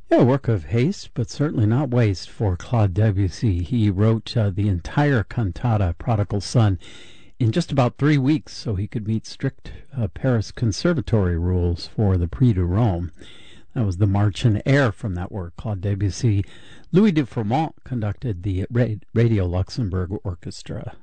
Yeah, a work of haste, but certainly not waste for Claude Debussy. He wrote the entire cantata, Prodigal Son, in just about 3 weeks so he could meet strict Paris conservatory rules for the Prix de Rome. That was the March in Air from that work, Claude Debussy. Louis de Froment conducted the Radio Luxembourg Orchestra.